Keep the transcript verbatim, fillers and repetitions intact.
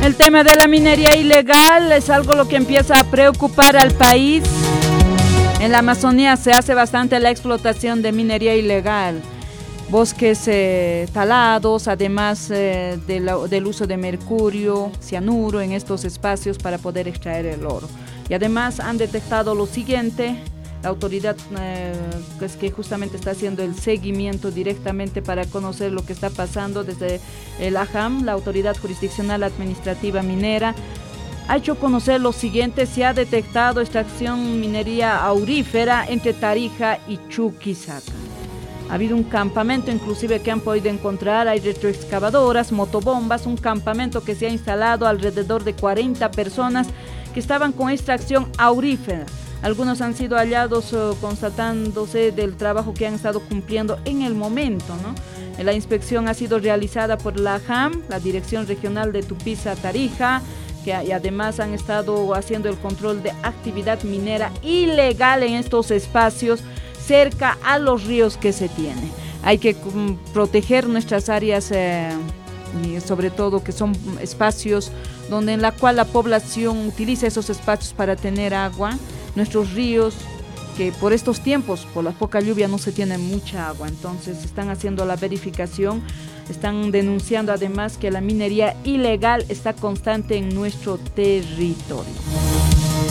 El tema de la minería ilegal es algo lo que empieza a preocupar al país. En la Amazonía se hace bastante la explotación de minería ilegal. Bosques eh, talados, además eh, de la, del uso de mercurio, cianuro en estos espacios para poder extraer el oro. Y además han detectado lo siguiente, la autoridad eh, pues que justamente está haciendo el seguimiento directamente para conocer lo que está pasando desde el AJAM, la Autoridad Jurisdiccional Administrativa Minera, ha hecho conocer lo siguiente: se ha detectado extracción minería aurífera entre Tarija y Chuquisaca. Ha habido un campamento inclusive que han podido encontrar, hay retroexcavadoras, motobombas, un campamento que se ha instalado alrededor de cuarenta personas que estaban con extracción aurífera. Algunos han sido hallados uh, constatándose del trabajo que han estado cumpliendo en el momento, ¿no? La inspección ha sido realizada por la AJAM, la Dirección Regional de Tupiza-Tarija, que y además han estado haciendo el control de actividad minera ilegal en estos espacios cerca a los ríos que se tiene. Hay que um, proteger nuestras áreas, eh, y sobre todo que son espacios donde en la cual la población utiliza esos espacios para tener agua. Nuestros ríos, que por estos tiempos, por la poca lluvia, no se tiene mucha agua, entonces están haciendo la verificación, están denunciando además que la minería ilegal está constante en nuestro territorio.